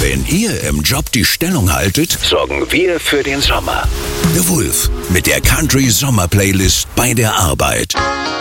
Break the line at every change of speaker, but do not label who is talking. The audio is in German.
Wenn ihr im Job die Stellung haltet, sorgen wir für den Sommer. The Wolf mit der Country Sommer Playlist bei der Arbeit.